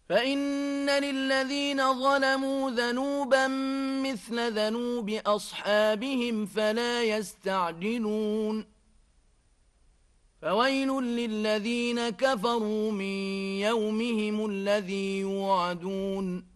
فإن للذين ظلموا ذنوبا مثل ذنوب أصحابهم فلا يستعجلون فويل للذين كفروا من يومهم الذي يوعدون